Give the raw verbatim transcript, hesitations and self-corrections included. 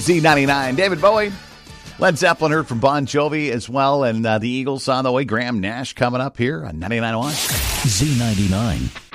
Z ninety-nine. David Bowie. Led Zeppelin heard from Bon Jovi as well. And uh, the Eagles on the way. Graham Nash coming up here on ninety-nine point one. Z ninety-nine.